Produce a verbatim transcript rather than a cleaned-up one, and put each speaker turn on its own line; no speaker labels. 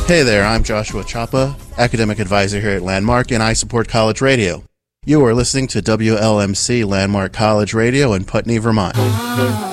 Hey there, I'm Joshua Chapa, Academic Advisor here at Landmark, and I support college radio. You are listening to W L M C Landmark College Radio in Putney, Vermont.